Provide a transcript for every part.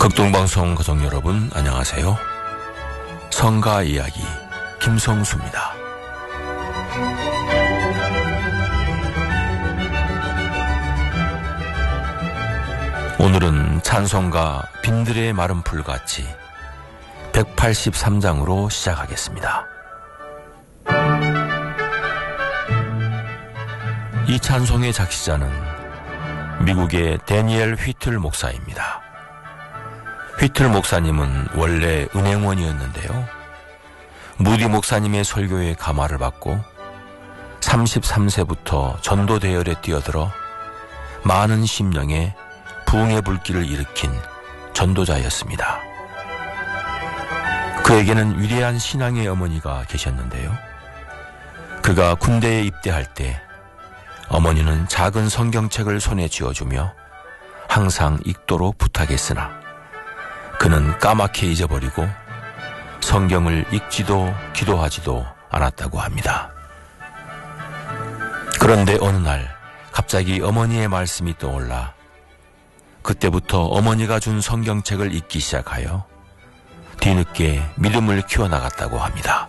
극동방송 가족 여러분 안녕하세요. 성가 이야기 김성수입니다. 오늘은 찬송가 빈들의 마른 풀같이 183장으로 시작하겠습니다. 이 찬송의 작시자는 미국의 데니엘 휘틀 목사입니다. 휘틀 목사님은 원래 은행원이었는데요. 무디 목사님의 설교에 감화를 받고 33세부터 전도 대열에 뛰어들어 많은 심령에 부흥의 불길을 일으킨 전도자였습니다. 그에게는 위대한 신앙의 어머니가 계셨는데요. 그가 군대에 입대할 때 어머니는 작은 성경책을 손에 쥐어주며 항상 읽도록 부탁했으나 그는 까맣게 잊어버리고 성경을 읽지도 기도하지도 않았다고 합니다. 그런데 어느 날 갑자기 어머니의 말씀이 떠올라 그때부터 어머니가 준 성경책을 읽기 시작하여 뒤늦게 믿음을 키워나갔다고 합니다.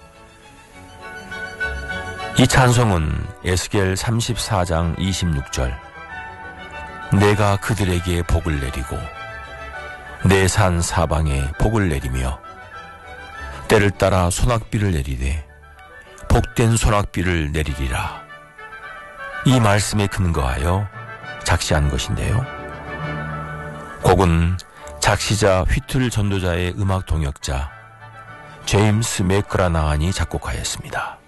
이 찬송은 에스겔 34장 26절 내가 그들에게 복을 내리고 내 산 사방에 복을 내리며 때를 따라 소낙비를 내리되 복된 소낙비를 내리리라 이 말씀에 근거하여 작시한 것인데요. 곡은 작시자 휘틀 전도자의 음악 동역자 제임스 맥그라나한이 작곡하였습니다.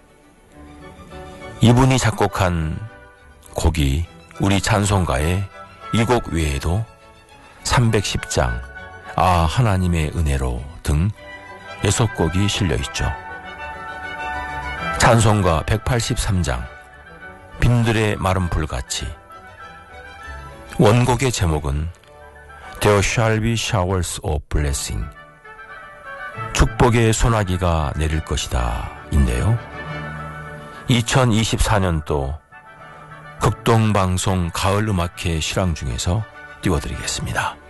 이분이 작곡한 곡이 우리 찬송가의 이 곡 외에도 310장 아 하나님의 은혜로 등 6곡이 실려있죠. 찬송가 183장 빈들의 마른 풀같이 원곡의 제목은 There shall be showers of blessing 축복의 소나기가 내릴 것이다 인데요. 2024년도 극동방송 가을음악회 실황 중에서 띄워드리겠습니다.